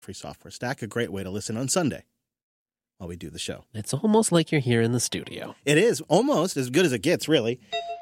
Free Software Stack, a great way to listen on Sunday while we do the show. It's almost like you're here in the studio. It is almost as good as it gets, really.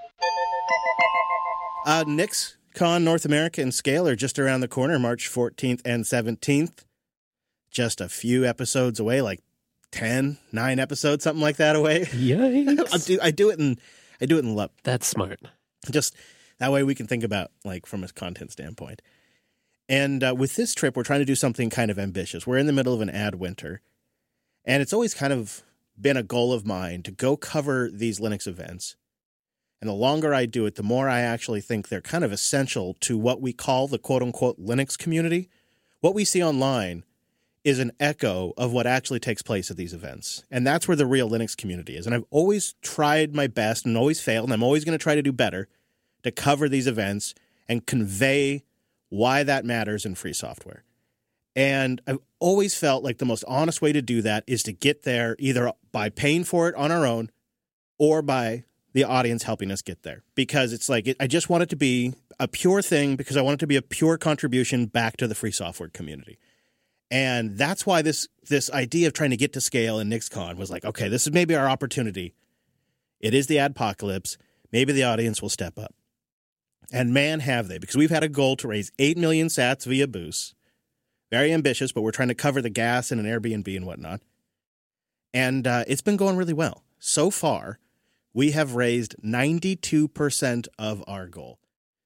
NixCon North America and Scale are just around the corner, March 14th and 17th. Just a few episodes away, like 9 episodes, something like that away. Yikes. I do it in love. That's smart. Just that way we can think about, like, from a content standpoint. And with this trip, we're trying to do something kind of ambitious. We're in the middle of an ad winter, and it's always kind of been a goal of mine to go cover these Linux events. And the longer I do it, the more I actually think they're kind of essential to what we call the quote-unquote Linux community. What we see online is an echo of what actually takes place at these events. And that's where the real Linux community is. And I've always tried my best and always failed, and I'm always going to try to do better to cover these events and convey why that matters in free software. And I've always felt like the most honest way to do that is to get there either by paying for it on our own or by the audience helping us get there. Because it's like, I just want it to be a pure thing because I want it to be a pure contribution back to the free software community. And that's why this idea of trying to get to Scale in NixCon was like, okay, this is maybe our opportunity. It is the adpocalypse. Maybe the audience will step up. And man, have they, because we've had a goal to raise 8 million sats via Boost. Very ambitious, but we're trying to cover the gas and an Airbnb and whatnot. And it's been going really well. So far, we have raised 92% of our goal.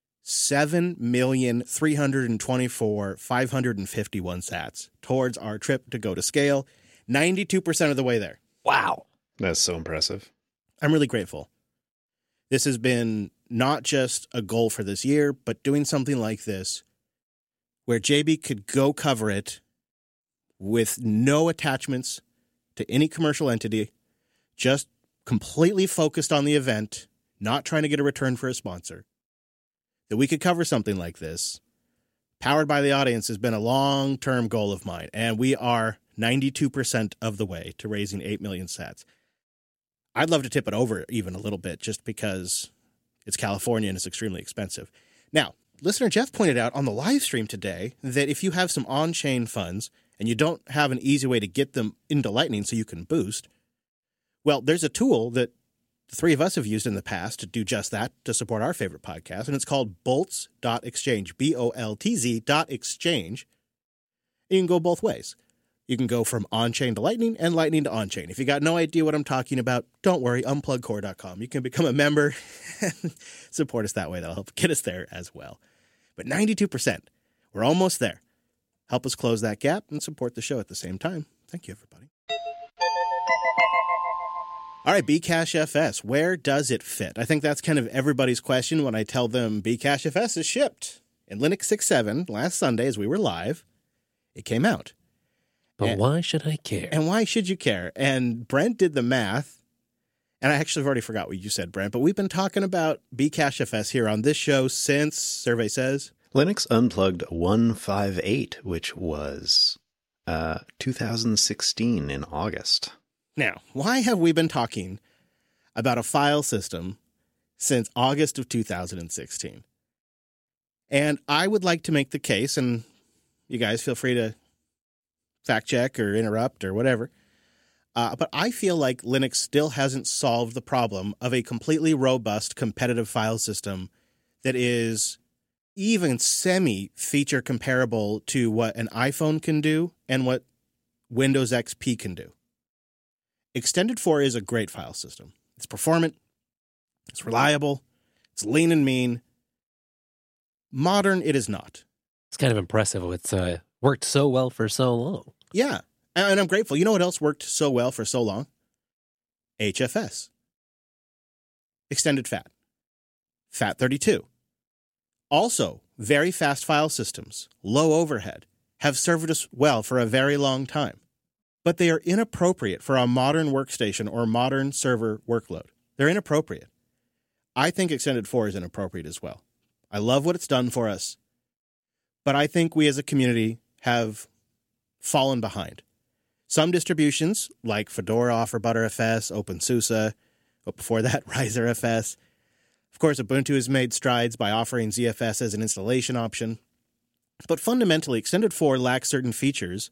7,324,551 sats towards our trip to go to Scale. 92% of the way there. Wow. That's so impressive. I'm really grateful. This has been not just a goal for this year, but doing something like this where JB could go cover it with no attachments to any commercial entity, just completely focused on the event, not trying to get a return for a sponsor. That we could cover something like this, powered by the audience, has been a long-term goal of mine, and we are 92% of the way to raising 8 million sats. I'd love to tip it over even a little bit just because it's California and it's extremely expensive. Now, listener Jeff pointed out on the live stream today that if you have some on-chain funds and you don't have an easy way to get them into Lightning so you can boost, well, there's a tool that the three of us have used in the past to do just that, to support our favorite podcast, and it's called boltz.exchange, BOLTZ.exchange. You can go both ways. You can go from on-chain to Lightning and Lightning to on-chain. If you got no idea what I'm talking about, don't worry, unplugcore.com. You can become a member and support us that way. That'll help get us there as well. But 92%, we're almost there. Help us close that gap and support the show at the same time. Thank you, everybody. All right, Bcash FS, where does it fit? I think that's kind of everybody's question when I tell them Bcash FS is shipped. In Linux 6.7, last Sunday as we were live, it came out. But why should I care? And why should you care? And Brent did the math, and I actually have already forgot what you said, Brent, but we've been talking about Bcash FS here on this show since, survey says, Linux Unplugged 158, which was 2016 in August. Now, why have we been talking about a file system since August of 2016? And I would like to make the case, and you guys feel free to fact check or interrupt or whatever, but I feel like Linux still hasn't solved the problem of a completely robust competitive file system that is even semi-feature comparable to what an iPhone can do and what Windows XP can do. Extended 4 is a great file system. It's performant, it's reliable, it's lean and mean. Modern, it is not. It's kind of impressive. It's worked so well for so long. Yeah, and I'm grateful. You know what else worked so well for so long? HFS. Extended FAT. FAT32. Also, very fast file systems, low overhead, have served us well for a very long time. But they are inappropriate for a modern workstation or modern server workload. They're inappropriate. I think Extended 4 is inappropriate as well. I love what it's done for us, but I think we as a community have fallen behind. Some distributions, like Fedora offer Btrfs, OpenSUSE, but before that, RiserFS. Of course, Ubuntu has made strides by offering ZFS as an installation option. But fundamentally, Extended 4 lacks certain features